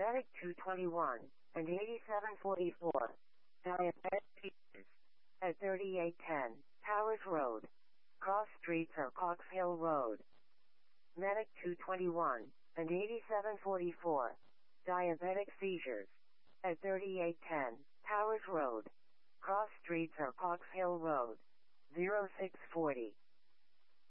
Medic 221 and 8744. Diabetic Seizures at 3810 Towers Road. Cross Streets or Cox Hill Road. Medic 221 and 8744. Diabetic Seizures at 3810 Towers Road. Cross Streets or Cox Hill Road. 0640.